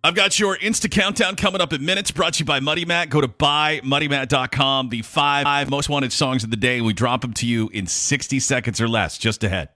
I've got your Insta Countdown coming up in minutes, brought to you by Muddy Matt. Go to buymuddymatt.com. The 5 most wanted songs of the day. We drop them to you in 60 seconds or less, just ahead.